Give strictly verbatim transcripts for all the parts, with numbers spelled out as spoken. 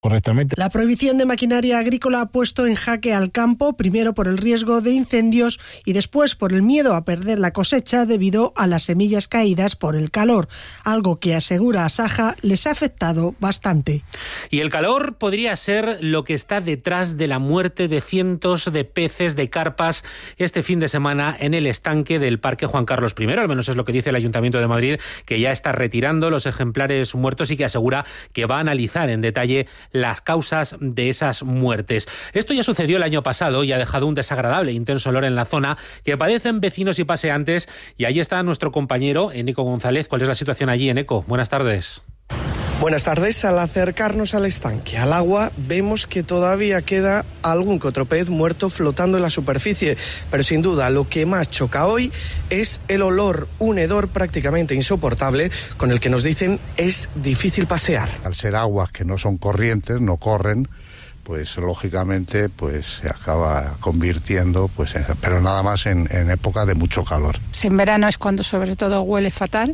correctamente. La prohibición de maquinaria agrícola ha puesto en jaque al campo, primero por el riesgo de incendios y después por el miedo a perder la cosecha debido a las semillas caídas por el calor, algo que, asegura Asaja, les ha afectado bastante. Y el calor podría ser lo que está detrás de la muerte de cientos de peces, de carpas, este fin de semana en el estanque del Parque Juan Carlos primero, al menos es lo que dice el Ayuntamiento de Madrid, que ya está retirando los ejemplares muertos y que asegura que va a analizar en detalle las causas de esas muertes. Esto ya sucedió el año pasado y ha dejado un desagradable e intenso olor en la zona que padecen vecinos y paseantes, y ahí está nuestro compañero Eneco González. ¿Cuál es la situación allí, Eneco? Buenas tardes. Buenas tardes. Al acercarnos al estanque, al agua, vemos que todavía queda algún que otro pez muerto flotando en la superficie, pero sin duda lo que más choca hoy es el olor, un hedor prácticamente insoportable con el que nos dicen es difícil pasear. Al ser aguas que no son corrientes, no corren, pues lógicamente pues se acaba convirtiendo, pues, pero nada más en, en época de mucho calor. En verano es cuando sobre todo huele fatal.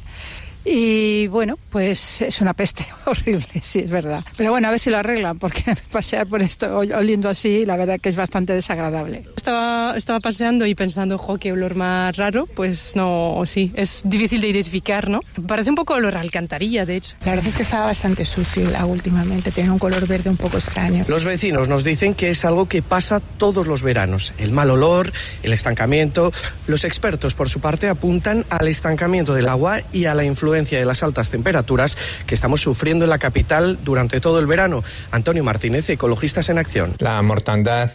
Y bueno, pues es una peste horrible, sí, es verdad. Pero bueno, a ver si lo arreglan, porque pasear por esto oliendo así, la verdad que es bastante desagradable. Estaba, estaba paseando y pensando, jo, qué olor más raro, pues no, sí, es difícil de identificar, ¿no? Parece un poco olor a alcantarilla, de hecho. La verdad es que estaba bastante sucio el agua últimamente, tiene un color verde un poco extraño. Los vecinos nos dicen que es algo que pasa todos los veranos, el mal olor, el estancamiento. Los expertos, por su parte, apuntan al estancamiento del agua y a la influencia de las altas temperaturas que estamos sufriendo en la capital durante todo el verano. Antonio Martínez, Ecologistas en Acción. La mortandad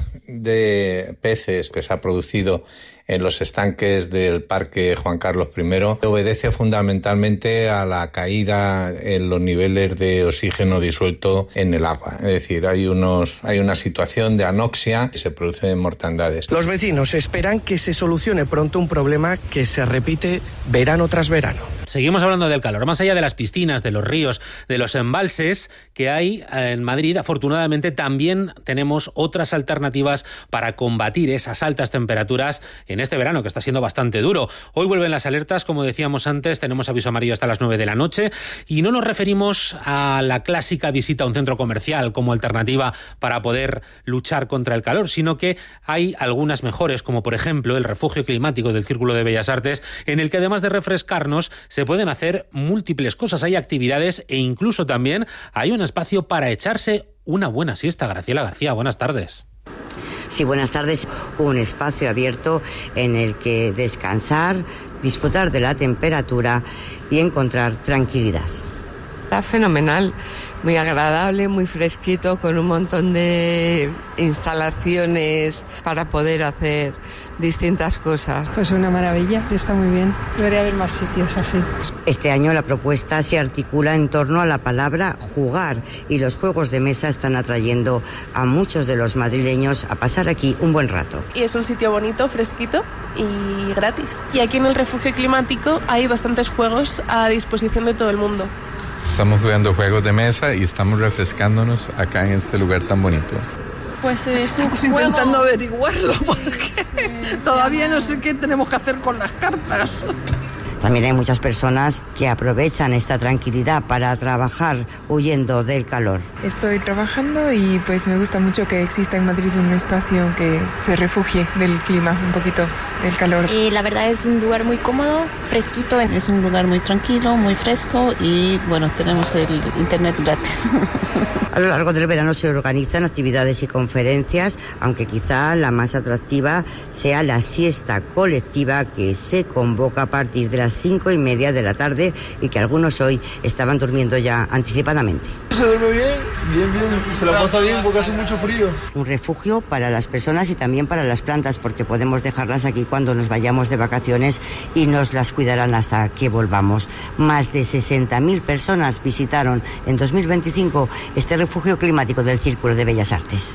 de peces que se ha producido en los estanques del Parque Juan Carlos primero obedece fundamentalmente a la caída en los niveles de oxígeno disuelto en el agua. Es decir, hay unos hay una situación de anoxia y se producen mortandades. Los vecinos esperan que se solucione pronto un problema que se repite verano tras verano. Seguimos hablando del calor. Más allá de las piscinas, de los ríos, de los embalses que hay en Madrid, afortunadamente también tenemos otras alternativas para combatir esas altas temperaturas en este verano, que está siendo bastante duro. Hoy vuelven las alertas, como decíamos antes, tenemos aviso amarillo hasta las nueve de la noche, y no nos referimos a la clásica visita a un centro comercial como alternativa para poder luchar contra el calor, sino que hay algunas mejores, como por ejemplo el refugio climático del Círculo de Bellas Artes, en el que además de refrescarnos, se pueden hacer múltiples cosas, hay actividades e incluso también hay un espacio para echarse una buena siesta. Graciela García, buenas tardes. Sí, buenas tardes. Un espacio abierto en el que descansar, disfrutar de la temperatura y encontrar tranquilidad. Está fenomenal, muy agradable, muy fresquito, con un montón de instalaciones para poder hacer distintas cosas. Pues una maravilla, está muy bien. Debería haber más sitios así. Este año la propuesta se articula en torno a la palabra jugar, y los juegos de mesa están atrayendo a muchos de los madrileños a pasar aquí un buen rato. Y es un sitio bonito, fresquito y gratis. Y aquí en el refugio climático hay bastantes juegos a disposición de todo el mundo. Estamos jugando juegos de mesa y estamos refrescándonos acá en este lugar tan bonito. Pues eh, estamos juego... intentando averiguarlo porque sí, todavía no sé qué tenemos que hacer con las cartas. También hay muchas personas que aprovechan esta tranquilidad para trabajar huyendo del calor. Estoy trabajando y pues me gusta mucho que exista en Madrid un espacio que se refugie del clima, un poquito del calor. Y la verdad es un lugar muy cómodo, fresquito. Es un lugar muy tranquilo, muy fresco y bueno, tenemos el internet gratis. A lo largo del verano se organizan actividades y conferencias, aunque quizá la más atractiva sea la siesta colectiva que se convoca a partir de las cinco y media de la tarde y que algunos hoy estaban durmiendo ya anticipadamente. Se duerme bien, bien, bien, se la pasa bien porque hace mucho frío. Un refugio para las personas y también para las plantas, porque podemos dejarlas aquí cuando nos vayamos de vacaciones y nos las cuidarán hasta que volvamos. Más de sesenta mil personas visitaron en dos mil veinticinco este refugio climático del Círculo de Bellas Artes.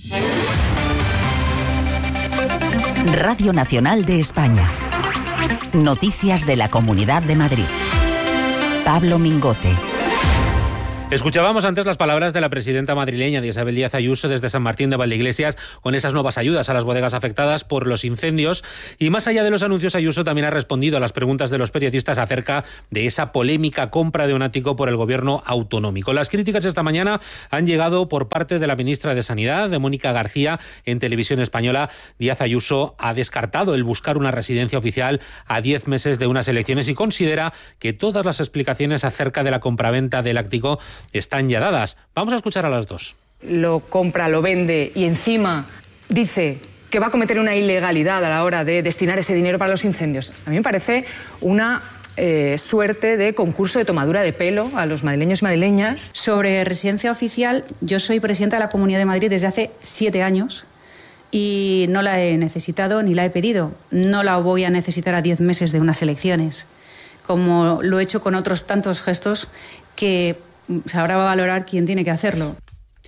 Radio Nacional de España. Noticias de la Comunidad de Madrid. Pablo Mingote. Escuchábamos antes las palabras de la presidenta madrileña, de Isabel Díaz Ayuso, desde San Martín de Valdeiglesias, con esas nuevas ayudas a las bodegas afectadas por los incendios. Y más allá de los anuncios, Ayuso también ha respondido a las preguntas de los periodistas acerca de esa polémica compra de un ático por el gobierno autonómico. Las críticas esta mañana han llegado por parte de la ministra de Sanidad, de Mónica García, en Televisión Española. Díaz Ayuso ha descartado el buscar una residencia oficial a diez meses de unas elecciones y considera que todas las explicaciones acerca de la compraventa del ático están ya dadas. Vamos a escuchar a las dos. Lo compra, lo vende y encima dice que va a cometer una ilegalidad a la hora de destinar ese dinero para los incendios. A mí me parece una eh, suerte de concurso de tomadura de pelo a los madrileños y madrileñas. Sobre residencia oficial, yo soy presidenta de la Comunidad de Madrid desde hace siete años y no la he necesitado ni la he pedido. No la voy a necesitar a diez meses de unas elecciones, como lo he hecho con otros tantos gestos que sabrá valorar quién tiene que hacerlo.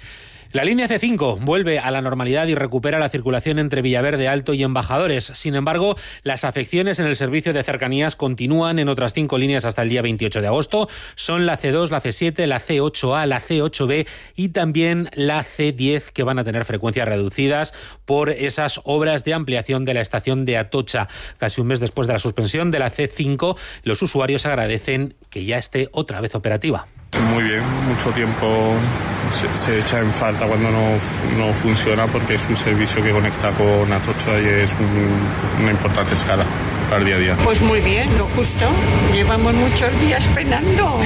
La línea C cinco vuelve a la normalidad y recupera la circulación entre Villaverde Alto y Embajadores. Sin embargo, las afecciones en el servicio de cercanías continúan en otras cinco líneas hasta el día veintiocho de agosto. Son la C dos, la C siete, la C ocho A, la C ocho B y también la C diez, que van a tener frecuencias reducidas por esas obras de ampliación de la estación de Atocha. Casi un mes después de la suspensión de la C cinco, los usuarios agradecen que ya esté otra vez operativa. Muy bien, mucho tiempo se, se echa en falta cuando no, no funciona, porque es un servicio que conecta con Atocha y es un, una importante escala para el día a día. Pues muy bien, lo justo. Llevamos muchos días penando.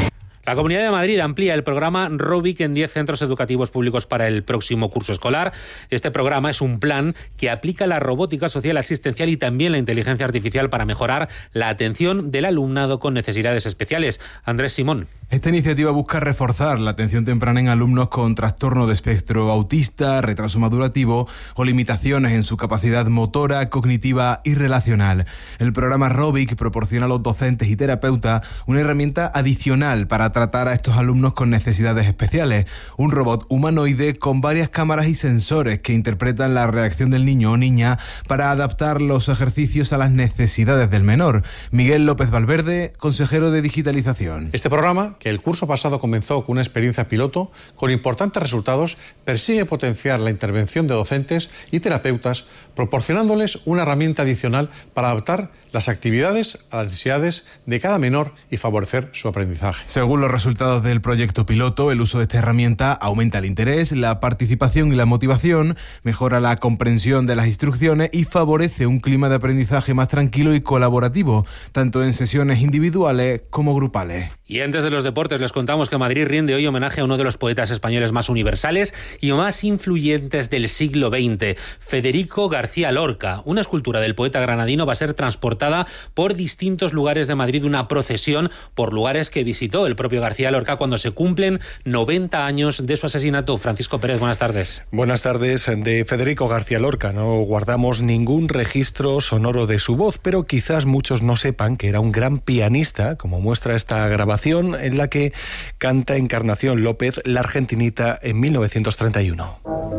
La Comunidad de Madrid amplía el programa Robic en diez centros educativos públicos para el próximo curso escolar. Este programa es un plan que aplica la robótica social asistencial y también la inteligencia artificial para mejorar la atención del alumnado con necesidades especiales. Andrés Simón. Esta iniciativa busca reforzar la atención temprana en alumnos con trastorno de espectro autista, retraso madurativo o limitaciones en su capacidad motora, cognitiva y relacional. El programa Robic proporciona a los docentes y terapeutas una herramienta adicional para tratar a estos alumnos con necesidades especiales. Un robot humanoide con varias cámaras y sensores que interpretan la reacción del niño o niña para adaptar los ejercicios a las necesidades del menor. Miguel López Valverde, consejero de Digitalización. Este programa, que el curso pasado comenzó con una experiencia piloto con importantes resultados, persigue potenciar la intervención de docentes y terapeutas, proporcionándoles una herramienta adicional para adaptar las actividades a las necesidades de cada menor y favorecer su aprendizaje. Según los resultados del proyecto piloto, el uso de esta herramienta aumenta el interés, la participación y la motivación, mejora la comprensión de las instrucciones y favorece un clima de aprendizaje más tranquilo y colaborativo, tanto en sesiones individuales como grupales. Y antes de los deportes les contamos que Madrid rinde hoy homenaje a uno de los poetas españoles más universales y más influyentes del siglo veinte, Federico García Lorca. Una escultura del poeta granadino va a ser transportada por distintos lugares de Madrid, una procesión por lugares que visitó el propio García Lorca cuando se cumplen noventa años de su asesinato. Francisco Pérez, buenas tardes. Buenas tardes. De Federico García Lorca no guardamos ningún registro sonoro de su voz, pero quizás muchos no sepan que era un gran pianista, como muestra esta grabación en la que canta Encarnación López, La Argentinita, en mil novecientos treinta y uno.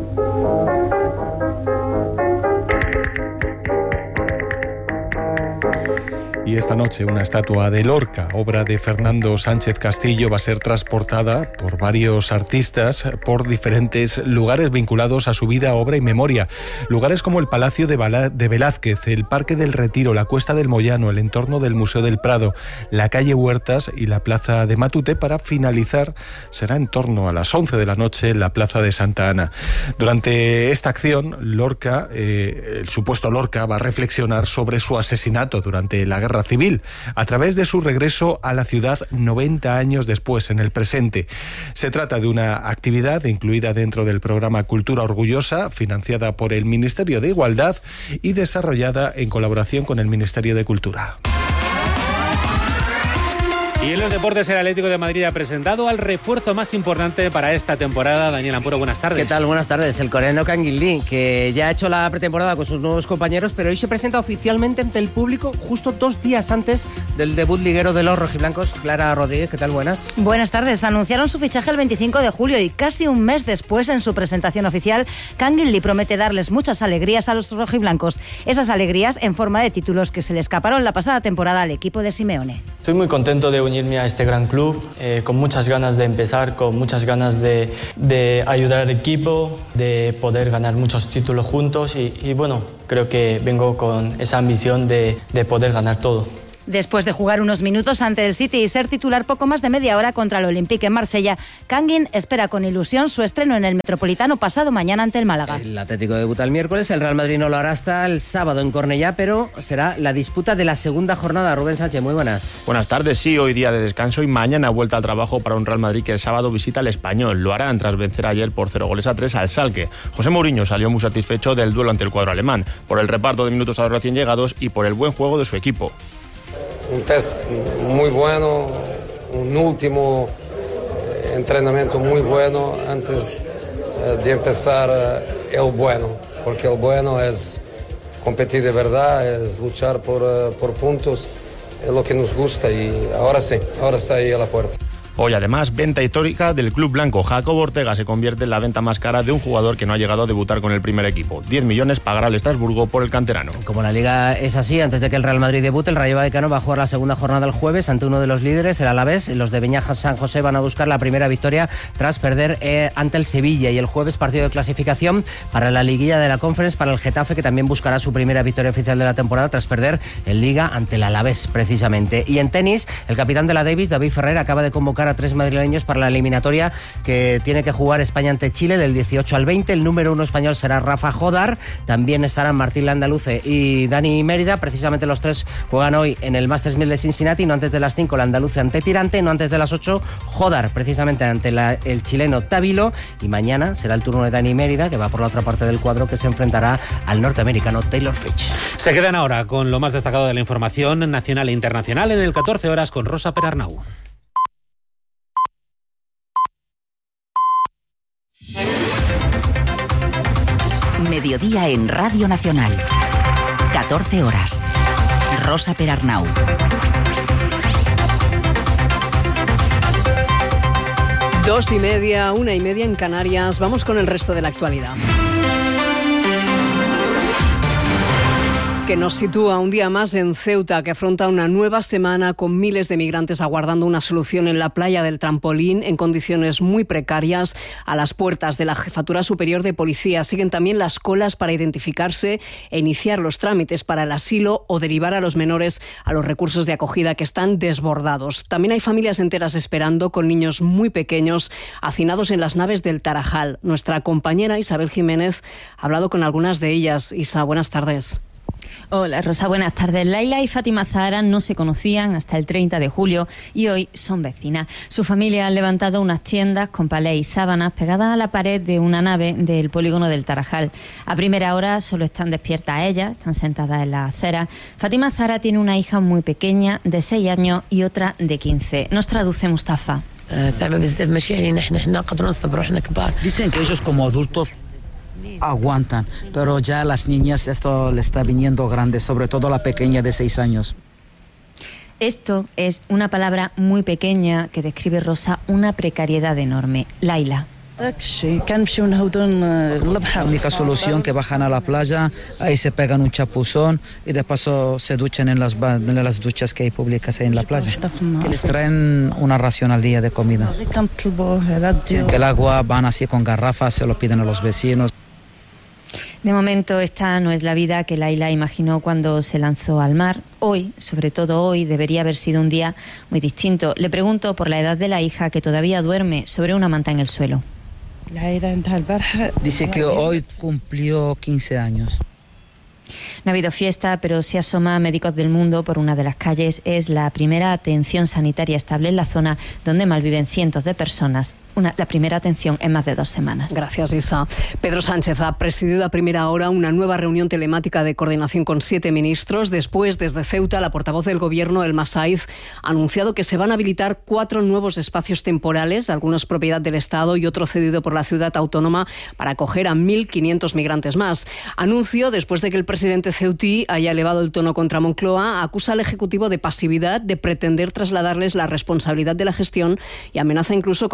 Y esta noche una estatua de Lorca, obra de Fernando Sánchez Castillo, va a ser transportada por varios artistas por diferentes lugares vinculados a su vida, obra y memoria. Lugares como el Palacio de Velázquez, el Parque del Retiro, la Cuesta del Moyano, el entorno del Museo del Prado, la calle Huertas y la Plaza de Matute. Para finalizar, será en torno a las once de la noche en la Plaza de Santa Ana. Durante esta acción, Lorca, eh, el supuesto Lorca, va a reflexionar sobre su asesinato durante la Guerra Civil, a través de su regreso a la ciudad noventa años después, en el presente. Se trata de una actividad incluida dentro del programa Cultura Orgullosa, financiada por el Ministerio de Igualdad y desarrollada en colaboración con el Ministerio de Cultura. Y en los deportes, el Atlético de Madrid ha presentado al refuerzo más importante para esta temporada. Daniel Ampuro, buenas tardes. ¿Qué tal? Buenas tardes. El coreano Kang In Lee, que ya ha hecho la pretemporada con sus nuevos compañeros, pero hoy se presenta oficialmente ante el público justo dos días antes del debut liguero de los rojiblancos. Clara Rodríguez, ¿qué tal? Buenas. Buenas tardes. Anunciaron su fichaje el veinticinco de julio y casi un mes después, en su presentación oficial, Kang In Lee promete darles muchas alegrías a los rojiblancos. Esas alegrías en forma de títulos que se le escaparon la pasada temporada al equipo de Simeone. Estoy muy contento de unirme a este gran club, eh, con muchas ganas de empezar, con muchas ganas de, de ayudar al equipo, de poder ganar muchos títulos juntos y, y bueno, creo que vengo con esa ambición de, de poder ganar todo. Después de jugar unos minutos ante el City y ser titular poco más de media hora contra el Olympique en Marsella, Kangin espera con ilusión su estreno en el Metropolitano pasado mañana ante el Málaga. El Atlético debuta el miércoles, el Real Madrid no lo hará hasta el sábado en Cornellá, pero será la disputa de la segunda jornada. Rubén Sánchez, muy buenas. Buenas tardes, sí, hoy día de descanso y mañana vuelta al trabajo para un Real Madrid que el sábado visita al Español. Lo harán tras vencer ayer por cero goles a tres al Schalke. José Mourinho salió muy satisfecho del duelo ante el cuadro alemán, por el reparto de minutos a los recién llegados y por el buen juego de su equipo. Un test muy bueno, un último entrenamiento muy bueno antes de empezar el bueno, porque el bueno es competir de verdad, es luchar por, por puntos, es lo que nos gusta y ahora sí, ahora está ahí a la puerta. Hoy además, venta histórica del club blanco. Jacobo Ortega se convierte en la venta más cara de un jugador que no ha llegado a debutar con el primer equipo. diez millones pagará el Estrasburgo por el canterano. Como la Liga es así, antes de que el Real Madrid debute, el Rayo Vallecano va a jugar la segunda jornada el jueves ante uno de los líderes, el Alavés. Los de Beñaja San José van a buscar la primera victoria tras perder eh, ante el Sevilla. Y el jueves partido de clasificación para la liguilla de la Conference para el Getafe, que también buscará su primera victoria oficial de la temporada tras perder en Liga ante el Alavés, precisamente. Y en tenis, el capitán de la Davis, David Ferrer, acaba de convocar a tres madrileños para la eliminatoria que tiene que jugar España ante Chile del dieciocho al veinte. El número uno español será Rafa Jodar, también estarán Martín Landaluce y Dani Mérida. Precisamente los tres juegan hoy en el Masters mil de Cincinnati, no antes de las cinco Landaluce ante Tirante, no antes de las ocho Jodar precisamente ante la, el chileno Távilo, y mañana será el turno de Dani Mérida, que va por la otra parte del cuadro, que se enfrentará al norteamericano Taylor Fritz. Se quedan ahora con lo más destacado de la información nacional e internacional en el catorce horas con Rosa Perarnau. Mediodía en Radio Nacional. catorce horas. Rosa Perarnau. Dos y media, una y media en Canarias. Vamos con el resto de la actualidad. Que nos sitúa un día más en Ceuta, que afronta una nueva semana con miles de migrantes aguardando una solución en la playa del Trampolín en condiciones muy precarias. A las puertas de la Jefatura Superior de Policía siguen también las colas para identificarse e iniciar los trámites para el asilo o derivar a los menores a los recursos de acogida que están desbordados. También hay familias enteras esperando con niños muy pequeños hacinados en las naves del Tarajal. Nuestra compañera Isabel Jiménez ha hablado con algunas de ellas. Isa, buenas tardes. Hola Rosa, buenas tardes. Laila y Fátima Zahara no se conocían hasta el treinta de julio y hoy son vecinas. Su familia han levantado unas tiendas con palés y sábanas pegadas a la pared de una nave del polígono del Tarajal. A primera hora solo están despiertas ellas, están sentadas en la acera. Fátima Zahara tiene una hija muy pequeña de seis años y otra de quince. Nos traduce Mustafa. Dicen que ellos como adultos aguantan, pero ya a las niñas esto le está viniendo grande, sobre todo la pequeña de seis años. Esto es una palabra muy pequeña que describe, Rosa, una precariedad enorme. Laila. La única solución que bajan a la playa, ahí se pegan un chapuzón y de paso se duchan en las, en las duchas que hay públicas ahí en la playa. Que les traen una ración al día de comida. Sí, que el agua van así con garrafas, se lo piden a los vecinos. De momento esta no es la vida que Laila imaginó cuando se lanzó al mar. Hoy, sobre todo hoy, debería haber sido un día muy distinto. Le pregunto por la edad de la hija, que todavía duerme sobre una manta en el suelo. Dice que hoy cumplió quince años. No ha habido fiesta, pero se asoma a Médicos del Mundo por una de las calles. Es la primera atención sanitaria estable en la zona donde malviven cientos de personas. Una, la primera atención en más de dos semanas. Gracias, Isa. Pedro Sánchez ha presidido a primera hora una nueva reunión telemática de coordinación con siete ministros. Después, desde Ceuta, la portavoz del Gobierno, Elma Saiz, ha anunciado que se van a habilitar cuatro nuevos espacios temporales, algunos propiedad del Estado y otro cedido por la ciudad autónoma, para acoger a mil quinientos migrantes más. Anuncio después de que el presidente ceutí haya elevado el tono contra Moncloa, acusa al Ejecutivo de pasividad, de pretender trasladarles la responsabilidad de la gestión y amenaza incluso con acudir a la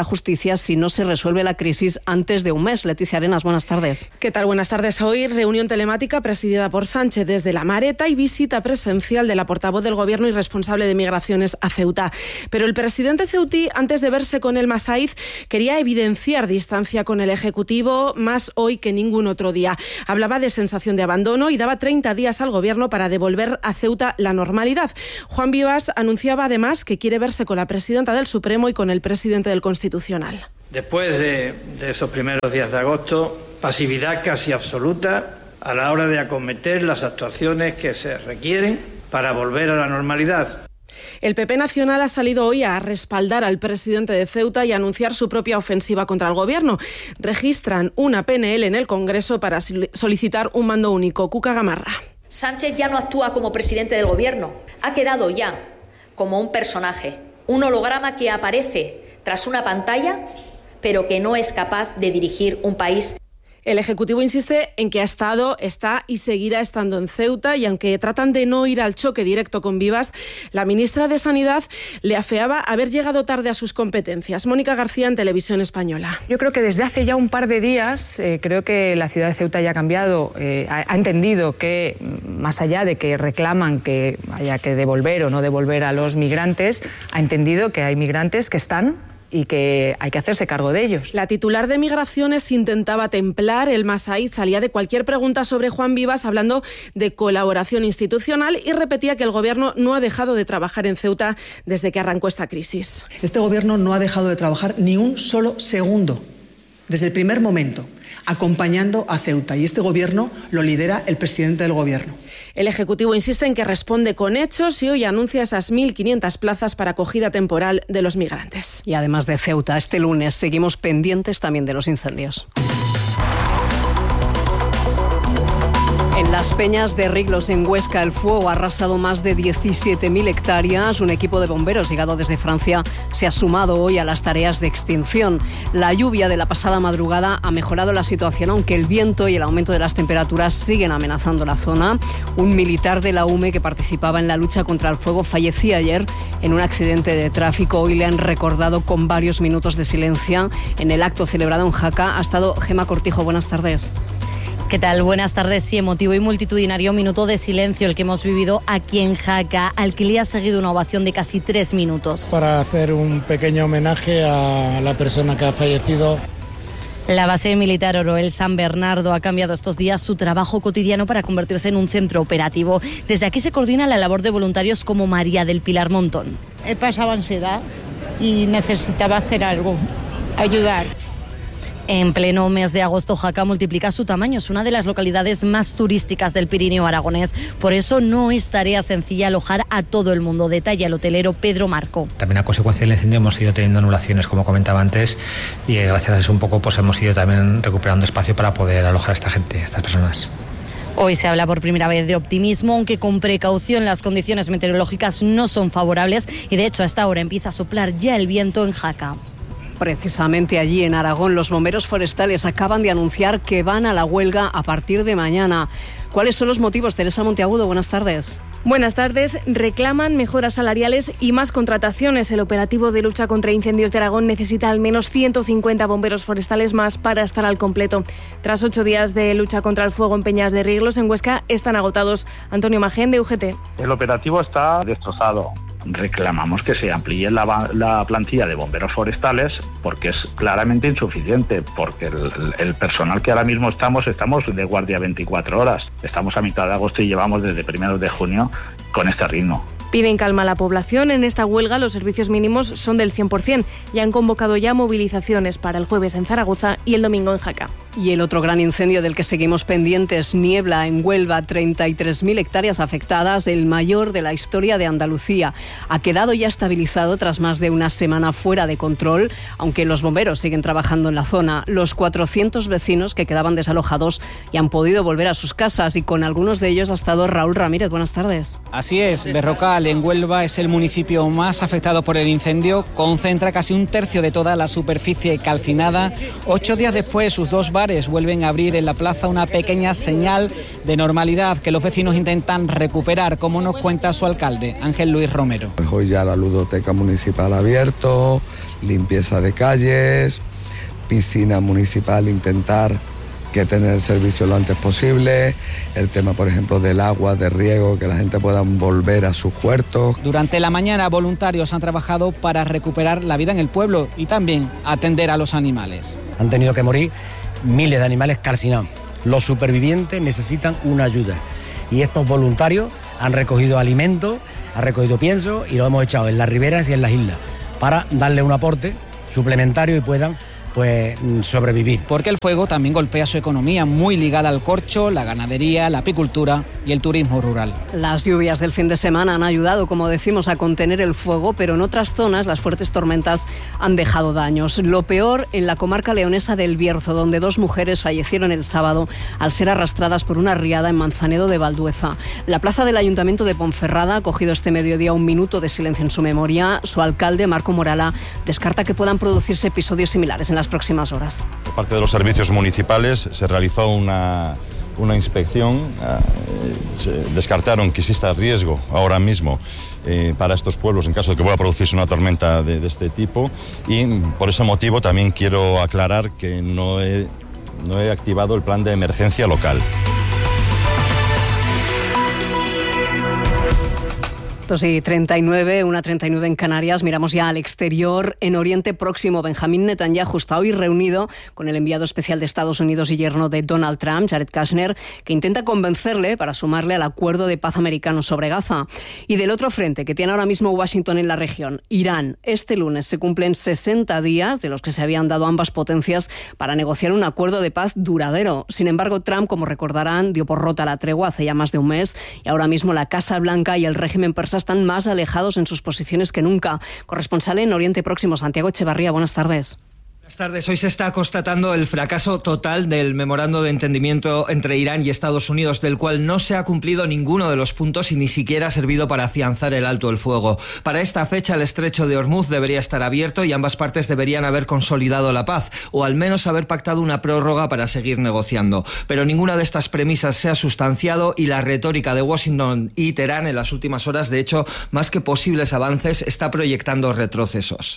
la justicia si no se resuelve la crisis antes de un mes. Leticia Arenas, buenas tardes. ¿Qué tal? Buenas tardes. Hoy reunión telemática presidida por Sánchez desde La Mareta y visita presencial de la portavoz del Gobierno y responsable de Migraciones a Ceuta. Pero el presidente ceutí, antes de verse con el Masaiz, quería evidenciar distancia con el Ejecutivo, más hoy que ningún otro día. Hablaba de sensación de abandono y daba treinta días al Gobierno para devolver a Ceuta la normalidad. Juan Vivas anunciaba además que quiere verse con la presidenta del Supremo y con el presidente del Constitucional. Después de, de esos primeros días de agosto, pasividad casi absoluta a la hora de acometer las actuaciones que se requieren para volver a la normalidad. El P P Nacional ha salido hoy a respaldar al presidente de Ceuta y a anunciar su propia ofensiva contra el Gobierno. Registran una P N L en el Congreso para solicitar un mando único. Cuca Gamarra. Sánchez ya no actúa como presidente del Gobierno. Ha quedado ya como un personaje, un holograma que aparece tras una pantalla, pero que no es capaz de dirigir un país. El Ejecutivo insiste en que ha estado, está y seguirá estando en Ceuta, y aunque tratan de no ir al choque directo con Vivas, la ministra de Sanidad le afeaba haber llegado tarde a sus competencias. Mónica García, en Televisión Española. Yo creo que desde hace ya un par de días eh, creo que la ciudad de Ceuta ya ha cambiado, eh, ha, ha entendido que más allá de que reclaman que haya que devolver o no devolver a los migrantes, ha entendido que hay migrantes que están y que hay que hacerse cargo de ellos. La titular de Migraciones intentaba templar. El Masaiz salía de cualquier pregunta sobre Juan Vivas hablando de colaboración institucional y repetía que el Gobierno no ha dejado de trabajar en Ceuta desde que arrancó esta crisis. Este Gobierno no ha dejado de trabajar ni un solo segundo, desde el primer momento, acompañando a Ceuta, y este Gobierno lo lidera el presidente del Gobierno. El Ejecutivo insiste en que responde con hechos y hoy anuncia esas mil quinientas plazas para acogida temporal de los migrantes. Y además de Ceuta, este lunes seguimos pendientes también de los incendios. En las Peñas de Riglos, en Huesca, el fuego ha arrasado más de diecisiete mil hectáreas. Un equipo de bomberos llegado desde Francia se ha sumado hoy a las tareas de extinción. La lluvia de la pasada madrugada ha mejorado la situación, aunque el viento y el aumento de las temperaturas siguen amenazando la zona. Un militar de la U M E que participaba en la lucha contra el fuego fallecía ayer en un accidente de tráfico. Hoy le han recordado con varios minutos de silencio. En el acto celebrado en Jaca ha estado Gema Cortijo. Buenas tardes. ¿Qué tal? Buenas tardes. Sí, emotivo y multitudinario minuto de silencio el que hemos vivido aquí en Jaca, al que le ha seguido una ovación de casi tres minutos. Para hacer un pequeño homenaje a la persona que ha fallecido. La base militar Oroel San Bernardo ha cambiado estos días su trabajo cotidiano para convertirse en un centro operativo. Desde aquí se coordina la labor de voluntarios como María del Pilar Montón. He pasado ansiedad y necesitaba hacer algo, ayudar. En pleno mes de agosto, Jaca multiplica su tamaño. Es una de las localidades más turísticas del Pirineo aragonés. Por eso no es tarea sencilla alojar a todo el mundo. Detalla el hotelero Pedro Marco. También a consecuencia del incendio hemos ido teniendo anulaciones, como comentaba antes, y gracias a eso un poco pues hemos ido también recuperando espacio para poder alojar a esta gente, a estas personas. Hoy se habla por primera vez de optimismo, aunque con precaución. Las condiciones meteorológicas no son favorables y de hecho a esta hora empieza a soplar ya el viento en Jaca. Precisamente allí en Aragón, los bomberos forestales acaban de anunciar que van a la huelga a partir de mañana. ¿Cuáles son los motivos? Teresa Monteagudo, buenas tardes. Buenas tardes. Reclaman mejoras salariales y más contrataciones. El operativo de lucha contra incendios de Aragón necesita al menos ciento cincuenta bomberos forestales más para estar al completo. Tras ocho días de lucha contra el fuego en Peñas de Riglos, en Huesca, están agotados. Antonio Magén, de U G T. El operativo está destrozado. Reclamamos que se amplíe la, la plantilla de bomberos forestales porque es claramente insuficiente, porque el, el personal que ahora mismo estamos, estamos de guardia veinticuatro horas. Estamos a mitad de agosto y llevamos desde primeros de junio con este ritmo. Piden calma a la población. En esta huelga los servicios mínimos son del cien por ciento y han convocado ya movilizaciones para el jueves en Zaragoza y el domingo en Jaca. Y el otro gran incendio del que seguimos pendientes, Niebla, en Huelva, treinta y tres mil hectáreas afectadas, el mayor de la historia de Andalucía. Ha quedado ya estabilizado tras más de una semana fuera de control, aunque los bomberos siguen trabajando en la zona. Los cuatrocientos vecinos que quedaban desalojados y han podido volver a sus casas, y con algunos de ellos ha estado Raúl Ramírez. Buenas tardes. Así es, Berrocal, en Huelva, es el municipio más afectado por el incendio. Concentra casi un tercio de toda la superficie calcinada. Ocho días después, sus dos barrios bares vuelven a abrir en la plaza, una pequeña señal de normalidad que los vecinos intentan recuperar, como nos cuenta su alcalde, Ángel Luis Romero. Pues hoy ya la ludoteca municipal abierto, limpieza de calles, piscina municipal, intentar que tener el servicio lo antes posible, el tema, por ejemplo, del agua, de riego, que la gente pueda volver a sus huertos. Durante la mañana, voluntarios han trabajado para recuperar la vida en el pueblo y también atender a los animales. Han tenido que morir miles de animales calcinados. Los supervivientes necesitan una ayuda y estos voluntarios han recogido alimentos, han recogido pienso y lo hemos echado en las riberas y en las islas para darle un aporte suplementario y puedan pues sobrevivir. Porque el fuego también golpea su economía, muy ligada al corcho, la ganadería, la apicultura y el turismo rural. Las lluvias del fin de semana han ayudado, como decimos, a contener el fuego, pero en otras zonas las fuertes tormentas han dejado daños. Lo peor en la comarca leonesa del Bierzo, donde dos mujeres fallecieron el sábado al ser arrastradas por una riada en Manzanedo de Valdueza. La plaza del Ayuntamiento de Ponferrada ha cogido este mediodía un minuto de silencio en su memoria. Su alcalde, Marco Morala, descarta que puedan producirse episodios similares en las próximas horas. Por parte de los servicios municipales se realizó una, una inspección, eh, se descartaron que exista riesgo ahora mismo eh, para estos pueblos en caso de que pueda producirse una tormenta de, de este tipo, y por ese motivo también quiero aclarar que no he, no he activado el plan de emergencia local. dos y treinta y nueve, una treinta y nueve en Canarias. Miramos ya al exterior. En Oriente Próximo, Benjamín Netanyahu está hoy reunido con el enviado especial de Estados Unidos y yerno de Donald Trump, Jared Kushner, que intenta convencerle para sumarle al acuerdo de paz americano sobre Gaza. Y del otro frente que tiene ahora mismo Washington en la región, Irán. Este lunes se cumplen sesenta días de los que se habían dado ambas potencias para negociar un acuerdo de paz duradero. Sin embargo, Trump, como recordarán, dio por rota la tregua hace ya más de un mes y ahora mismo la Casa Blanca y el régimen persa están más alejados en sus posiciones que nunca. Corresponsal en Oriente Próximo, Santiago Echevarría, buenas tardes. Buenas tardes. Hoy se está constatando el fracaso total del memorando de entendimiento entre Irán y Estados Unidos, del cual no se ha cumplido ninguno de los puntos y ni siquiera ha servido para afianzar el alto el fuego. Para esta fecha, el estrecho de Hormuz debería estar abierto y ambas partes deberían haber consolidado la paz, o al menos haber pactado una prórroga para seguir negociando. Pero ninguna de estas premisas se ha sustanciado y la retórica de Washington y Teherán en las últimas horas, de hecho, más que posibles avances, está proyectando retrocesos.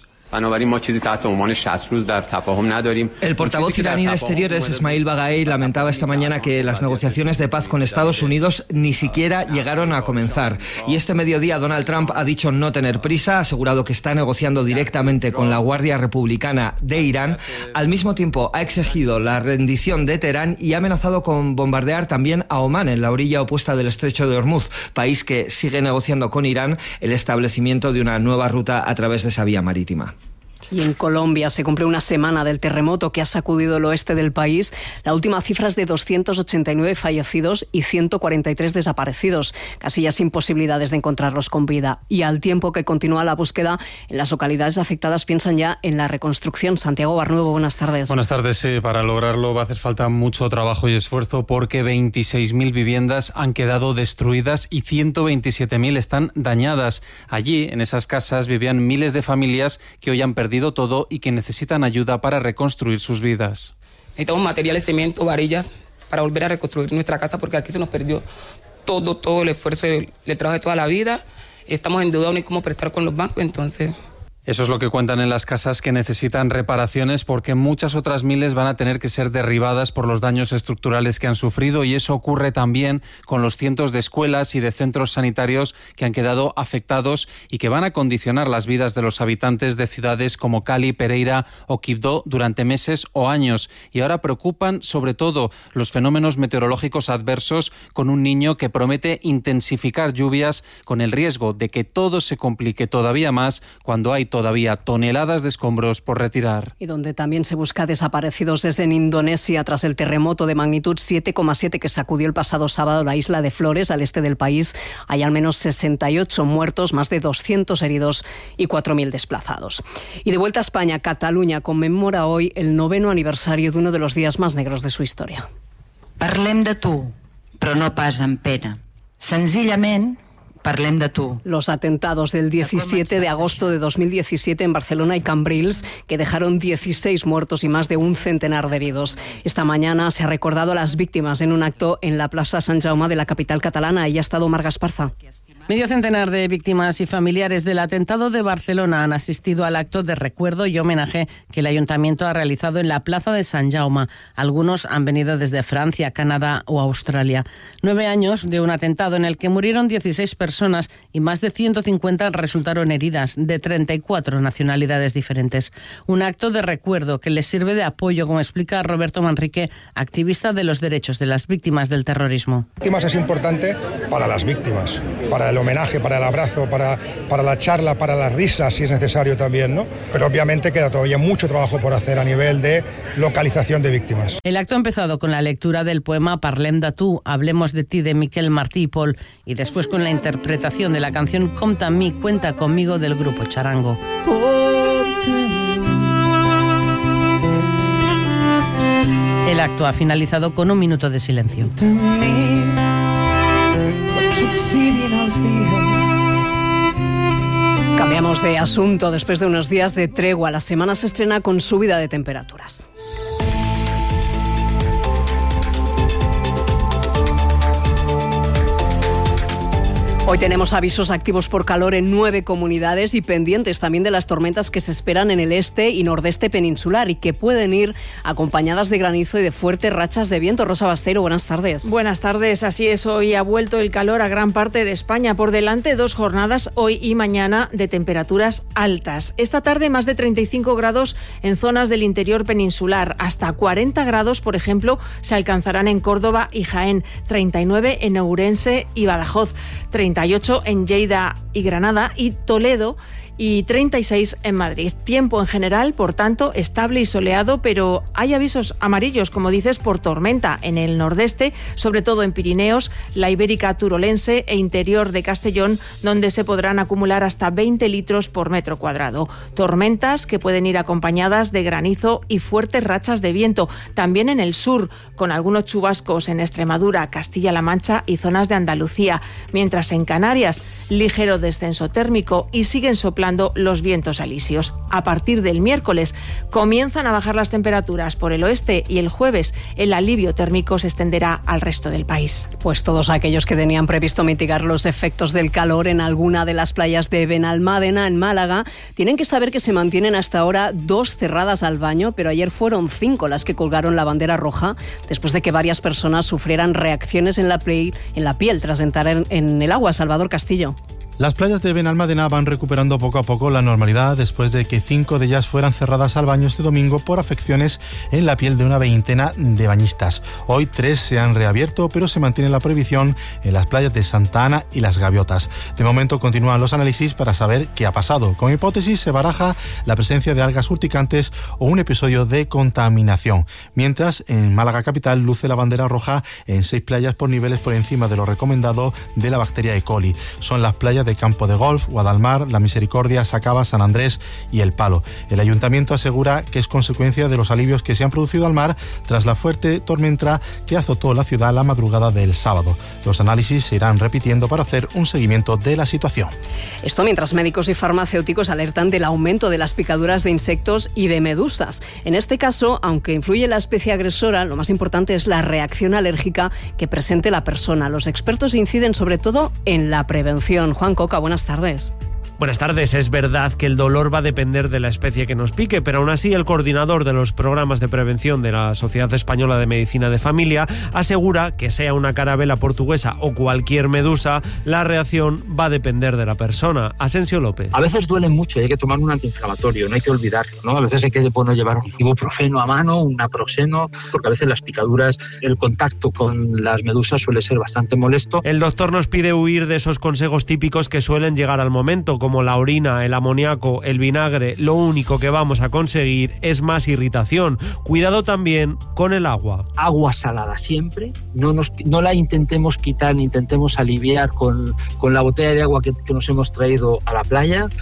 El portavoz iraní de Exteriores, Ismail Bagaei, lamentaba esta mañana que las negociaciones de paz con Estados Unidos ni siquiera llegaron a comenzar. Y este mediodía Donald Trump ha dicho no tener prisa, ha asegurado que está negociando directamente con la Guardia Republicana de Irán. Al mismo tiempo ha exigido la rendición de Teherán y ha amenazado con bombardear también a Omán, en la orilla opuesta del estrecho de Hormuz, país que sigue negociando con Irán el establecimiento de una nueva ruta a través de esa vía marítima. Y en Colombia se cumple una semana del terremoto que ha sacudido el oeste del país. La última cifra es de doscientos ochenta y nueve fallecidos y ciento cuarenta y tres desaparecidos, casi ya sin posibilidades de encontrarlos con vida. Y al tiempo que continúa la búsqueda, en las localidades afectadas piensan ya en la reconstrucción. Santiago Barnuevo, buenas tardes. Buenas tardes. Sí, para lograrlo va a hacer falta mucho trabajo y esfuerzo porque veintiséis mil viviendas han quedado destruidas y ciento veintisiete mil están dañadas. Allí, en esas casas, vivían miles de familias que hoy han perdido todo y que necesitan ayuda para reconstruir sus vidas. Necesitamos materiales, cemento, varillas para volver a reconstruir nuestra casa porque aquí se nos perdió todo, todo el esfuerzo del trabajo de toda la vida. Estamos endeudados, no hay cómo prestar con los bancos, entonces... Eso es lo que cuentan en las casas que necesitan reparaciones porque muchas otras miles van a tener que ser derribadas por los daños estructurales que han sufrido y eso ocurre también con los cientos de escuelas y de centros sanitarios que han quedado afectados y que van a condicionar las vidas de los habitantes de ciudades como Cali, Pereira o Quibdó durante meses o años. Y ahora preocupan sobre todo los fenómenos meteorológicos adversos con un niño que promete intensificar lluvias con el riesgo de que todo se complique todavía más cuando hay todavía toneladas de escombros por retirar. Y donde también se busca desaparecidos es en Indonesia tras el terremoto de magnitud siete coma siete que sacudió el pasado sábado la isla de Flores al este del país. Hay al menos sesenta y ocho muertos, más de doscientos heridos y cuatro mil desplazados. Y de vuelta a España, Cataluña conmemora hoy el noveno aniversario de uno de los días más negros de su historia. Parlem de tu, però no pas amb pena. Senzillament Parlem de tu. Los atentados del diecisiete de agosto de dos mil diecisiete en Barcelona y Cambrils, que dejaron dieciséis muertos y más de un centenar de heridos. Esta mañana se ha recordado a las víctimas en un acto en la Plaza Sant Jaume de la capital catalana. Y ha estado Marga Esparza. Medio centenar de víctimas y familiares del atentado de Barcelona han asistido al acto de recuerdo y homenaje que el Ayuntamiento ha realizado en la Plaza de Sant Jaume. Algunos han venido desde Francia, Canadá o Australia. Nueve años de un atentado en el que murieron dieciséis personas y más de ciento cincuenta resultaron heridas, de treinta y cuatro nacionalidades diferentes. Un acto de recuerdo que les sirve de apoyo, como explica Roberto Manrique, activista de los derechos de las víctimas del terrorismo. Víctimas es importante para las víctimas, para el homenaje, para el abrazo, para, para la charla, para las risas, si es necesario también, ¿no? Pero obviamente queda todavía mucho trabajo por hacer a nivel de localización de víctimas. El acto ha empezado con la lectura del poema Parlem de tu, Hablemos de ti, de Miquel Martí y Pol, y después con la interpretación de la canción Compta en mí, cuenta conmigo, del grupo Charango. El acto ha finalizado con un minuto de silencio. Cambiamos de asunto después de unos días de tregua. La semana se estrena con subida de temperaturas. Hoy tenemos avisos activos por calor en nueve comunidades y pendientes también de las tormentas que se esperan en el este y nordeste peninsular y que pueden ir acompañadas de granizo y de fuertes rachas de viento. Rosa Bastero, buenas tardes. Buenas tardes, así es. Hoy ha vuelto el calor a gran parte de España. Por delante, dos jornadas, hoy y mañana, de temperaturas altas. Esta tarde, más de treinta y cinco grados en zonas del interior peninsular. Hasta cuarenta grados, por ejemplo, se alcanzarán en Córdoba y Jaén. treinta y nueve en Ourense y Badajoz. treinta y ocho en Lleida y Granada y Toledo y treinta y seis en Madrid. Tiempo en general, por tanto, estable y soleado, pero hay avisos amarillos, como dices, por tormenta en el nordeste, sobre todo en Pirineos, la Ibérica Turolense e interior de Castellón, donde se podrán acumular hasta veinte litros por metro cuadrado. Tormentas que pueden ir acompañadas de granizo y fuertes rachas de viento. También en el sur, con algunos chubascos en Extremadura, Castilla-La Mancha y zonas de Andalucía. Mientras en Canarias, ligero descenso térmico y siguen soplando los vientos alisios. A partir del miércoles comienzan a bajar las temperaturas por el oeste y el jueves el alivio térmico se extenderá al resto del país. Pues todos aquellos que tenían previsto mitigar los efectos del calor en alguna de las playas de Benalmádena, en Málaga, tienen que saber que se mantienen hasta ahora dos cerradas al baño, pero ayer fueron cinco las que colgaron la bandera roja después de que varias personas sufrieran reacciones en la piel, en la piel tras entrar en, en el agua. Salvador Castillo. Las playas de Benalmádena van recuperando poco a poco la normalidad después de que cinco de ellas fueran cerradas al baño este domingo por afecciones en la piel de una veintena de bañistas. Hoy tres se han reabierto, pero se mantiene la prohibición en las playas de Santa Ana y Las Gaviotas. De momento continúan los análisis para saber qué ha pasado. Como hipótesis se baraja la presencia de algas urticantes o un episodio de contaminación. Mientras, en Málaga capital luce la bandera roja en seis playas por niveles por encima de lo recomendado de la bacteria E. coli. Son las playas de Campo de Golf, Guadalmar, La Misericordia, Sacaba, San Andrés y El Palo. El ayuntamiento asegura que es consecuencia de los alivios que se han producido al mar tras la fuerte tormenta que azotó la ciudad la madrugada del sábado. Los análisis se irán repitiendo para hacer un seguimiento de la situación. Esto mientras médicos y farmacéuticos alertan del aumento de las picaduras de insectos y de medusas. En este caso, aunque influye la especie agresora, lo más importante es la reacción alérgica que presente la persona. Los expertos inciden sobre todo en la prevención. Juan Coca, buenas tardes. Buenas tardes. Es verdad que el dolor va a depender de la especie que nos pique, pero aún así el coordinador de los programas de prevención de la Sociedad Española de Medicina de Familia asegura que sea una carabela portuguesa o cualquier medusa, la reacción va a depender de la persona. Asensio López. A veces duele mucho y hay que tomar un antiinflamatorio, no hay que olvidarlo, ¿no? A veces hay que bueno, llevar un ibuprofeno a mano, un naproxeno, porque a veces las picaduras, el contacto con las medusas suele ser bastante molesto. El doctor nos pide huir de esos consejos típicos que suelen llegar al momento, como la orina, el amoníaco, el vinagre. Lo único que vamos a conseguir es más irritación. Cuidado también con el agua. Agua salada siempre, no, nos, no la intentemos quitar ni intentemos aliviar con, con la botella de agua que, que nos hemos traído a la playa.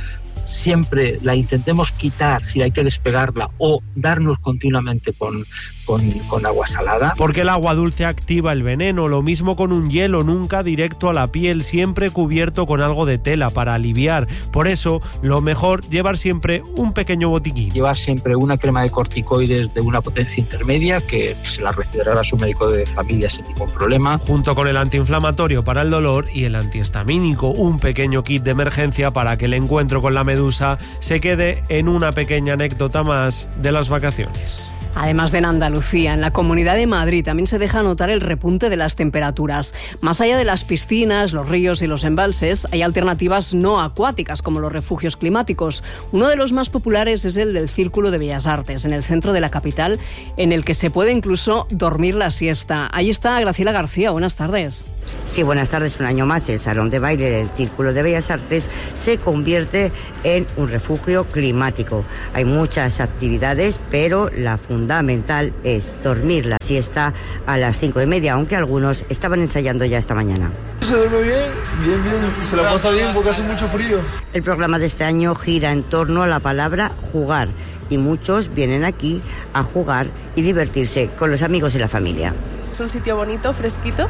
siempre la intentemos quitar si hay que despegarla o darnos continuamente con, con, con agua salada. Porque el agua dulce activa el veneno, lo mismo con un hielo, nunca directo a la piel, siempre cubierto con algo de tela para aliviar. Por eso, lo mejor, llevar siempre un pequeño botiquín. Llevar siempre una crema de corticoides de una potencia intermedia, que se la recetará a su médico de familia sin ningún problema. Junto con el antiinflamatorio para el dolor y el antihistamínico, un pequeño kit de emergencia para que el encuentro con la medusa se quede en una pequeña anécdota más de las vacaciones. Además de en Andalucía, en la Comunidad de Madrid también se deja notar el repunte de las temperaturas. Más allá de las piscinas, los ríos y los embalses, hay alternativas no acuáticas como los refugios climáticos. Uno de los más populares es el del Círculo de Bellas Artes, en el centro de la capital, en el que se puede incluso dormir la siesta. Ahí está Graciela García, buenas tardes. Sí, buenas tardes. Un año más el Salón de Baile del Círculo de Bellas Artes se convierte en un refugio climático. Hay muchas actividades, pero la fundamental es dormir la siesta a las cinco y media, aunque algunos estaban ensayando ya esta mañana. Se duerme bien, bien, bien, se la pasa bien porque hace mucho frío. El programa de este año gira en torno a la palabra jugar y muchos vienen aquí a jugar y divertirse con los amigos y la familia. Es un sitio bonito, fresquito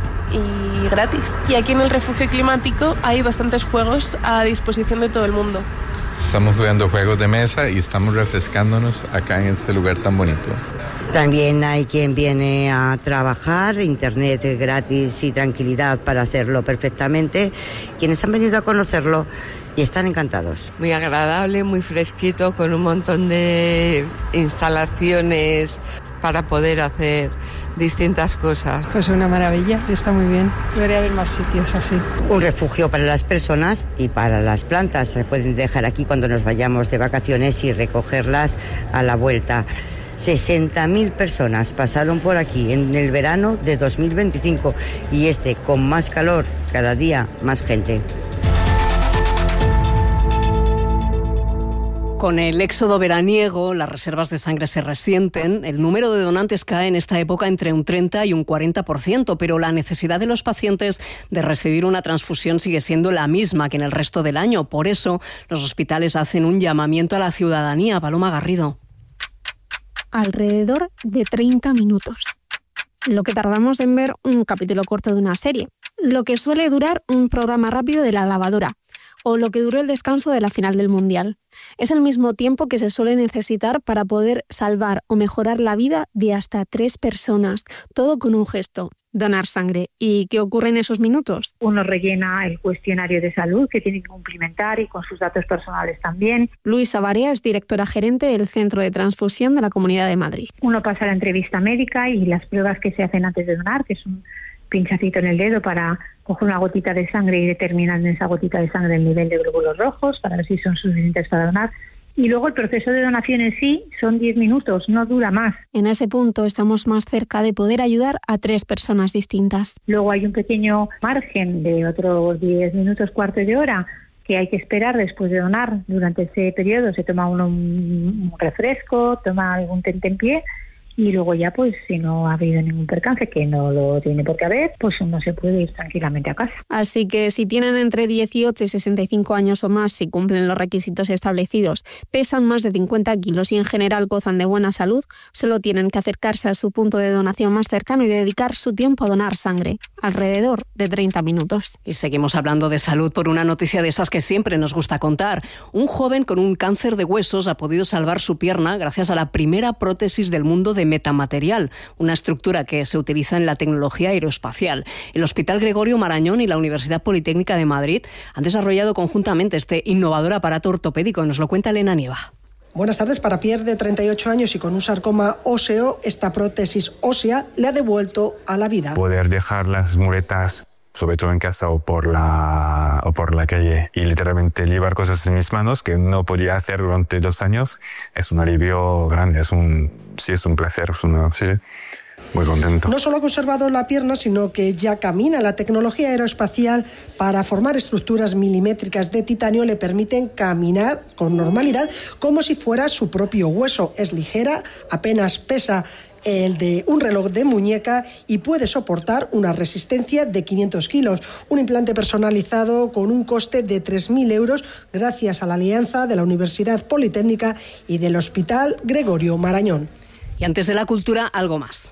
y gratis. Y aquí en el refugio climático hay bastantes juegos a disposición de todo el mundo. Estamos jugando juegos de mesa y estamos refrescándonos acá en este lugar tan bonito. También hay quien viene a trabajar, internet gratis y tranquilidad para hacerlo perfectamente. Quienes han venido a conocerlo y están encantados. Muy agradable, muy fresquito, con un montón de instalaciones para poder hacer distintas cosas. Pues una maravilla, está muy bien. Debería haber más sitios así. Un refugio para las personas y para las plantas. Se pueden dejar aquí cuando nos vayamos de vacaciones y recogerlas a la vuelta. sesenta mil personas pasaron por aquí en el verano de dos mil veinticinco y este con más calor, cada día más gente. Con el éxodo veraniego, las reservas de sangre se resienten, el número de donantes cae en esta época entre un treinta y un cuarenta por ciento, pero la necesidad de los pacientes de recibir una transfusión sigue siendo la misma que en el resto del año. Por eso, los hospitales hacen un llamamiento a la ciudadanía. Paloma Garrido. Alrededor de treinta minutos. Lo que tardamos en ver un capítulo corto de una serie. Lo que suele durar un programa rápido de la lavadora. O lo que duró el descanso de la final del Mundial. Es el mismo tiempo que se suele necesitar para poder salvar o mejorar la vida de hasta tres personas. Todo con un gesto. Donar sangre. ¿Y qué ocurre en esos minutos? Uno rellena el cuestionario de salud que tiene que cumplimentar y con sus datos personales también. Luisa Barea es directora gerente del Centro de Transfusión de la Comunidad de Madrid. Uno pasa la entrevista médica y las pruebas que se hacen antes de donar, que es un pinchacito en el dedo para coger una gotita de sangre y determinar en esa gotita de sangre el nivel de glóbulos rojos para ver si son suficientes para donar. Y luego el proceso de donación en sí son diez minutos, no dura más. En ese punto estamos más cerca de poder ayudar a tres personas distintas. Luego hay un pequeño margen de otros diez minutos, cuarto de hora, que hay que esperar después de donar. Durante ese periodo se toma uno un, un refresco, toma algún tentempié. Y luego ya, pues, si no ha habido ningún percance, que no lo tiene por qué haber, pues uno se puede ir tranquilamente a casa. Así que si tienen entre dieciocho y sesenta y cinco años o más, si cumplen los requisitos establecidos, pesan más de cincuenta kilos y en general gozan de buena salud, solo tienen que acercarse a su punto de donación más cercano y dedicar su tiempo a donar sangre, alrededor de treinta minutos. Y seguimos hablando de salud por una noticia de esas que siempre nos gusta contar. Un joven con un cáncer de huesos ha podido salvar su pierna gracias a la primera prótesis del mundo de metamaterial, una estructura que se utiliza en la tecnología aeroespacial. El Hospital Gregorio Marañón y la Universidad Politécnica de Madrid han desarrollado conjuntamente este innovador aparato ortopédico. Nos lo cuenta Elena Nieva. Buenas tardes. Para Pierre, de treinta y ocho años y con un sarcoma óseo, esta prótesis ósea le ha devuelto a la vida. Poder dejar las muletas, sobre todo en casa o por la o por la calle, y literalmente llevar cosas en mis manos que no podía hacer durante dos años, es un alivio grande, es un sí es un placer, es una, sí. muy contento. No solo ha conservado la pierna, sino que ya camina. La tecnología aeroespacial para formar estructuras milimétricas de titanio le permiten caminar con normalidad como si fuera su propio hueso. Es ligera, apenas pesa el de un reloj de muñeca y puede soportar una resistencia de quinientos kilos. Un implante personalizado con un coste de tres mil euros gracias a la alianza de la Universidad Politécnica y del Hospital Gregorio Marañón. Y antes de la cultura, algo más.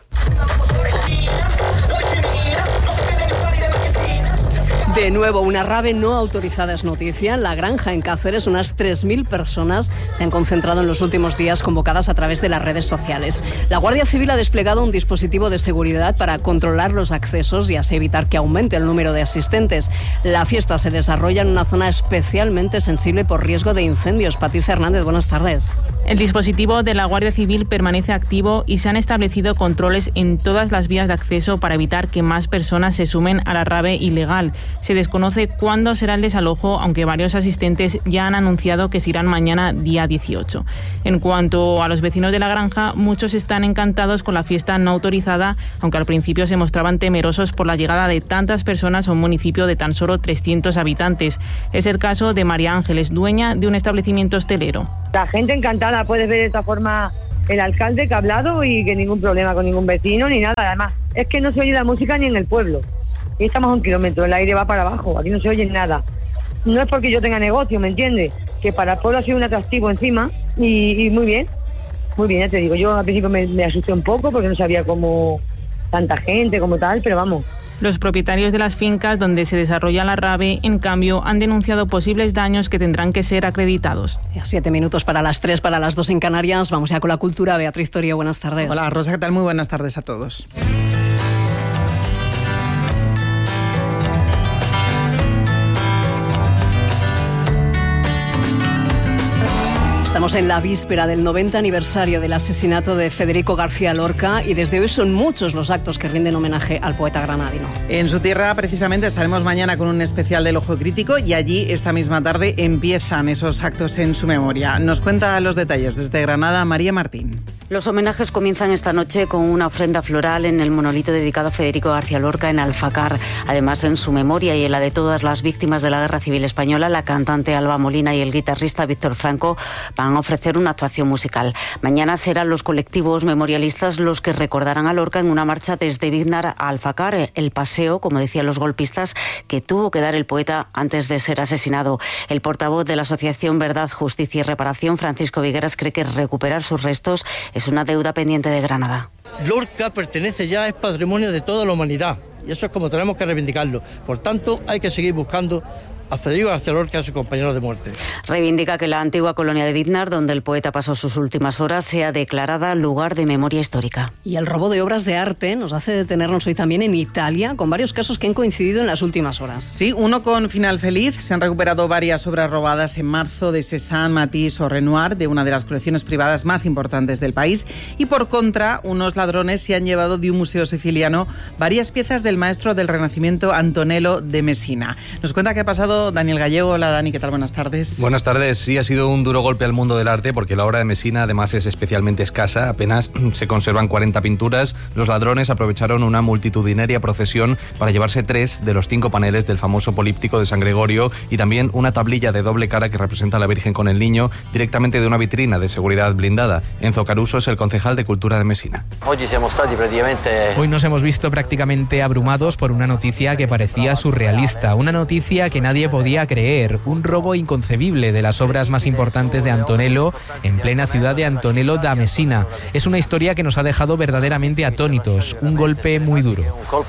De nuevo, una rave no autorizada es noticia. La Granja, en Cáceres, unas tres mil personas se han concentrado en los últimos días, convocadas a través de las redes sociales. La Guardia Civil ha desplegado un dispositivo de seguridad para controlar los accesos y así evitar que aumente el número de asistentes. La fiesta se desarrolla en una zona especialmente sensible por riesgo de incendios. Patricia Hernández, buenas tardes. El dispositivo de la Guardia Civil permanece activo y se han establecido controles en todas las vías de acceso para evitar que más personas se sumen a la rave ilegal. Se desconoce cuándo será el desalojo, aunque varios asistentes ya han anunciado que se irán mañana, día dieciocho. En cuanto a los vecinos de la Granja, muchos están encantados con la fiesta no autorizada, aunque al principio se mostraban temerosos por la llegada de tantas personas a un municipio de tan solo trescientos habitantes. Es el caso de María Ángeles, dueña de un establecimiento hostelero. La gente encantada, puedes ver de esta forma el alcalde que ha hablado y que ningún problema con ningún vecino ni nada. Además, es que no se oye la música ni en el pueblo. Y estamos a un kilómetro, el aire va para abajo, aquí no se oye nada. No es porque yo tenga negocio, ¿me entiendes? Que para el pueblo ha sido un atractivo encima y, y muy bien, muy bien, ya te digo. Yo al principio me, me asusté un poco porque no sabía cómo tanta gente, como tal, pero vamos. Los propietarios de las fincas donde se desarrolla la rave, en cambio, han denunciado posibles daños que tendrán que ser acreditados. Ya siete minutos para las tres, para las dos en Canarias. Vamos ya con la cultura. Beatriz Torio, buenas tardes. Hola, Rosa, ¿qué tal? Muy buenas tardes a todos. Estamos en la víspera del noventa aniversario del asesinato de Federico García Lorca y desde hoy son muchos los actos que rinden homenaje al poeta granadino. En su tierra, precisamente, estaremos mañana con un especial del Ojo Crítico y allí, esta misma tarde, empiezan esos actos en su memoria. Nos cuenta los detalles desde Granada, María Martín. Los homenajes comienzan esta noche con una ofrenda floral en el monolito dedicado a Federico García Lorca en Alfacar. Además, en su memoria y en la de todas las víctimas de la Guerra Civil Española, la cantante Alba Molina y el guitarrista Víctor Franco van a ofrecer una actuación musical. Mañana serán los colectivos memorialistas los que recordarán a Lorca en una marcha desde Biznar a Alfacar, el paseo, como decían los golpistas, que tuvo que dar el poeta antes de ser asesinado. El portavoz de la Asociación Verdad, Justicia y Reparación, Francisco Vigueras, cree que recuperar sus restos es una deuda pendiente de Granada. Lorca pertenece ya, es patrimonio de toda la humanidad y eso es como tenemos que reivindicarlo. Por tanto, hay que seguir buscando a Federico García Lorca y a sus compañeros de muerte. Reivindica que la antigua colonia de Biznar, donde el poeta pasó sus últimas horas, sea declarada lugar de memoria histórica. Y el robo de obras de arte nos hace detenernos hoy también en Italia, con varios casos que han coincidido en las últimas horas. Sí, uno con final feliz. Se han recuperado varias obras robadas en marzo de Cézanne, Matisse o Renoir, de una de las colecciones privadas más importantes del país. Y por contra, unos ladrones se han llevado de un museo siciliano varias piezas del maestro del Renacimiento Antonello de Messina. Nos cuenta qué ha pasado Daniel Gallego. Hola Dani, ¿qué tal? Buenas tardes. Buenas tardes. Sí, ha sido un duro golpe al mundo del arte porque la obra de Messina además es especialmente escasa. Apenas se conservan cuarenta pinturas. Los ladrones aprovecharon una multitudinaria procesión para llevarse tres de los cinco paneles del famoso políptico de San Gregorio y también una tablilla de doble cara que representa a la Virgen con el Niño directamente de una vitrina de seguridad blindada. Enzo Caruso es el concejal de Cultura de Messina. Hoy nos hemos visto prácticamente abrumados por una noticia que parecía surrealista, una noticia que nadie podía creer, un robo inconcebible de las obras más importantes de Antonello en plena ciudad de Antonello da Messina. Es una historia que nos ha dejado verdaderamente atónitos, un golpe muy duro.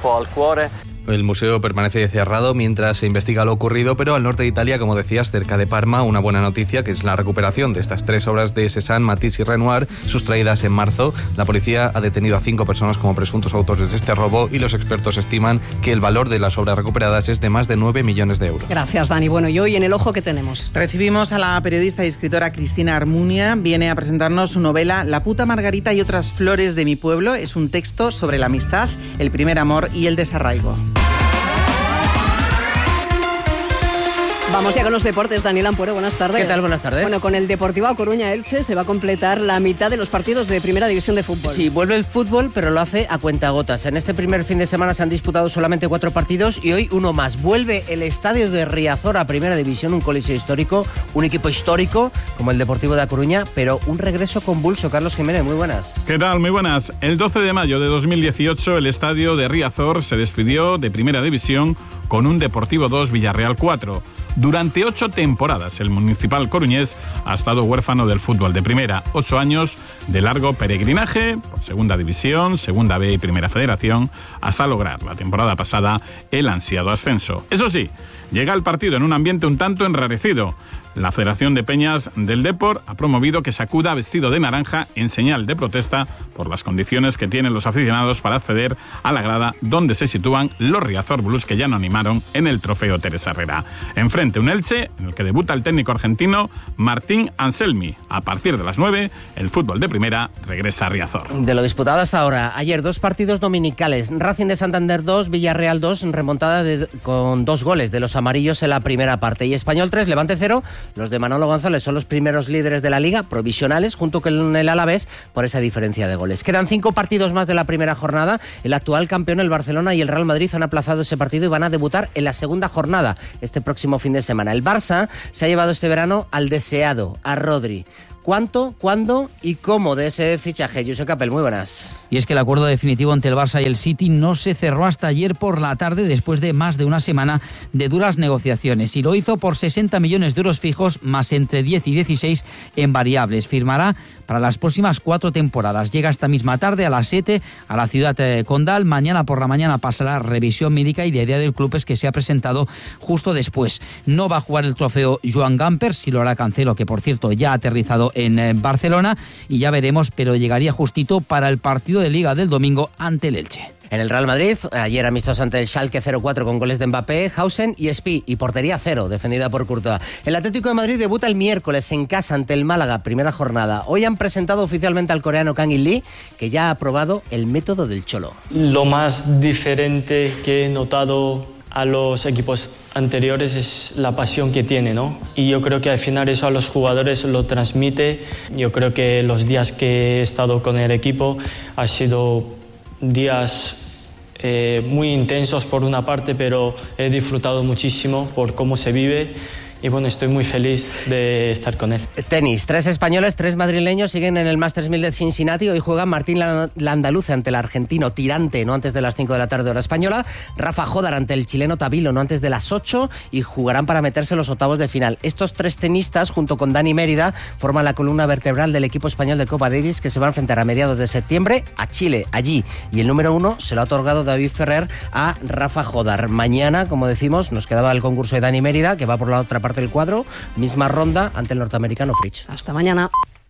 El museo permanece cerrado mientras se investiga lo ocurrido, pero al norte de Italia, como decías, cerca de Parma, una buena noticia, que es la recuperación de estas tres obras de Cézanne, Matisse y Renoir, sustraídas en marzo. La policía ha detenido a cinco personas como presuntos autores de este robo y los expertos estiman que el valor de las obras recuperadas es de más de nueve millones de euros. Gracias, Dani. Bueno, y hoy en El Ojo, ¿qué tenemos? Recibimos a la periodista y escritora Cristina Armunia. Viene a presentarnos su novela La puta Margarita y otras flores de mi pueblo. Es un texto sobre la amistad, el primer amor y el desarraigo. Vamos ya con los deportes. Daniel Ampuero, buenas tardes. ¿Qué tal? Buenas tardes. Bueno, con el Deportivo A Coruña Elche se va a completar la mitad de los partidos de Primera División de Fútbol. Sí, vuelve el fútbol, pero lo hace a cuentagotas. En este primer fin de semana se han disputado solamente cuatro partidos y hoy uno más. Vuelve el estadio de Riazor a Primera División, un coliseo histórico, un equipo histórico como el Deportivo de A Coruña, pero un regreso convulso. Carlos Jiménez, muy buenas. ¿Qué tal? Muy buenas. El doce de mayo de dos mil dieciocho el estadio de Riazor se despidió de Primera División con un Deportivo dos Villarreal cuatro. Durante ocho temporadas el municipal coruñés ha estado huérfano del fútbol de primera. Ocho años de largo peregrinaje por Segunda División, Segunda B y Primera Federación hasta lograr la temporada pasada el ansiado ascenso. Eso sí, llega el partido en un ambiente un tanto enrarecido. La Federación de Peñas del Depor ha promovido que se acuda vestido de naranja en señal de protesta por las condiciones que tienen los aficionados para acceder a la grada donde se sitúan los Riazor Blues, que ya no animaron en el trofeo Teresa Herrera. Enfrente un Elche en el que debuta el técnico argentino Martín Anselmi. A partir de las nueve, el fútbol de primera regresa a Riazor. De lo disputado hasta ahora, ayer dos partidos dominicales. Racing de Santander dos, Villarreal dos, remontada de, con dos goles de los amarillos en la primera parte. Y Español tres, Levante cero. Los de Manolo González son los primeros líderes de la Liga, provisionales, junto con el Alavés, por esa diferencia de goles. Quedan cinco partidos más de la primera jornada. El actual campeón, el Barcelona, y el Real Madrid han aplazado ese partido y van a debutar en la segunda jornada este próximo fin de semana. El Barça se ha llevado este verano al deseado, a Rodri. ¿Cuánto, cuándo y cómo de ese fichaje? Josep Capel, muy buenas. Y es que el acuerdo definitivo entre el Barça y el City no se cerró hasta ayer por la tarde, después de más de una semana de duras negociaciones. Y lo hizo por sesenta millones de euros fijos, más entre diez y dieciséis en variables. Firmará para las próximas cuatro temporadas. Llega esta misma tarde a las siete a la ciudad de Condal. Mañana por la mañana pasará revisión médica y la idea del club es que se ha presentado justo después. No va a jugar el trofeo Joan Gamper, si lo hará Cancelo, que por cierto ya ha aterrizado en Barcelona, y ya veremos, pero llegaría justito para el partido de Liga del domingo ante el Elche. En el Real Madrid, ayer amistoso ante el Schalke cero cuatro con goles de Mbappé, Hausen y Espí, y portería cero, defendida por Courtois. El Atlético de Madrid debuta el miércoles en casa ante el Málaga, primera jornada. Hoy han presentado oficialmente al coreano Kang In Lee, que ya ha aprobado el método del Cholo. Lo más diferente que he notado a los equipos anteriores es la pasión que tiene, ¿no? Y yo creo que al final eso a los jugadores lo transmite. Yo creo que los días que he estado con el equipo han sido días eh, muy intensos por una parte, pero he disfrutado muchísimo por cómo se vive. Y bueno, estoy muy feliz de estar con él. Tenis, tres españoles, tres madrileños siguen en el Masters mil de Cincinnati. Hoy juega Martín Landaluce ante el argentino Tirante, no antes de las cinco de la tarde hora española. Rafa Jodar ante el chileno Tabilo, no antes de las ocho. Y jugarán para meterse en los octavos de final. Estos tres tenistas, junto con Dani Mérida, forman la columna vertebral del equipo español de Copa Davis, que se va a enfrentar a mediados de septiembre a Chile, allí. Y el número uno se lo ha otorgado David Ferrer a Rafa Jodar. Mañana, como decimos, nos quedaba el concurso de Dani Mérida, que va por la otra parte del cuadro, misma ronda ante el norteamericano Fritz. Hasta mañana.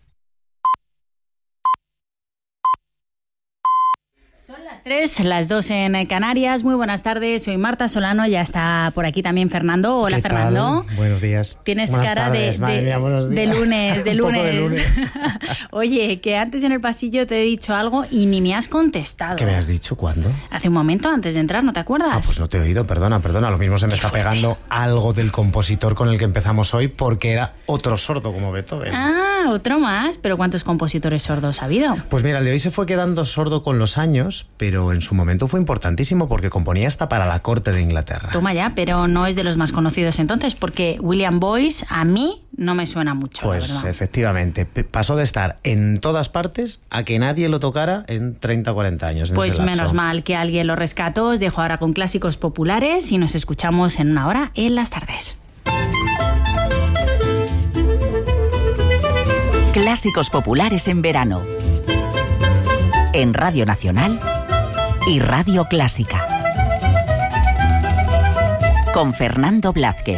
tres, las dos en Canarias. Muy buenas tardes, soy Marta Solano, ya está por aquí también Fernando. Hola, ¿Qué Fernando. Tal? Buenos días. Tienes buenas cara tardes, de, de, mía, buenos días. de lunes, de Un lunes. poco de lunes. Oye, que antes en el pasillo te he dicho algo y ni me has contestado. ¿Qué me has dicho? ¿Cuándo? Hace un momento, antes de entrar, ¿no te acuerdas? Ah, pues no te he oído, perdona, perdona. Lo mismo se me está fuerte. pegando algo del compositor con el que empezamos hoy, porque era otro sordo como Beethoven. Ah, otro más. ¿Pero cuántos compositores sordos ha habido? Pues mira, el de hoy se fue quedando sordo con los años, pero en su momento fue importantísimo porque componía hasta para la corte de Inglaterra. Toma ya, pero no es de los más conocidos entonces, porque William Boyce a mí no me suena mucho. Pues efectivamente, pasó de estar en todas partes a que nadie lo tocara en treinta o cuarenta años. Pues menos mal que alguien lo rescató. Os dejo ahora con clásicos populares y nos escuchamos en una hora en las tardes. Clásicos populares en verano. En Radio Nacional y Radio Clásica. Con Fernando Blázquez.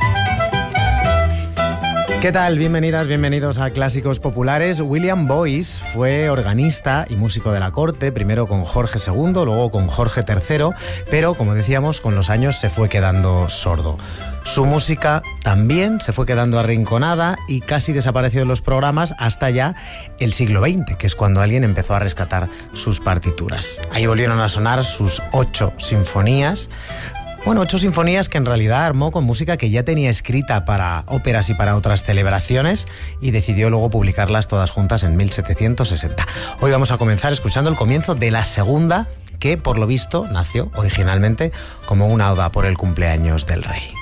¿Qué tal? Bienvenidas, bienvenidos a Clásicos Populares. William Boyce fue organista y músico de la corte, primero con Jorge segundo, luego con Jorge tercero, pero como decíamos, con los años se fue quedando sordo. Su música también se fue quedando arrinconada y casi desapareció de los programas hasta ya el siglo veinte, que es cuando alguien empezó a rescatar sus partituras. Ahí volvieron a sonar sus ocho sinfonías, Bueno, ocho sinfonías que en realidad armó con música que ya tenía escrita para óperas y para otras celebraciones y decidió luego publicarlas todas juntas en mil setecientos sesenta. Hoy vamos a comenzar escuchando el comienzo de la segunda, que por lo visto nació originalmente como una oda por el cumpleaños del rey.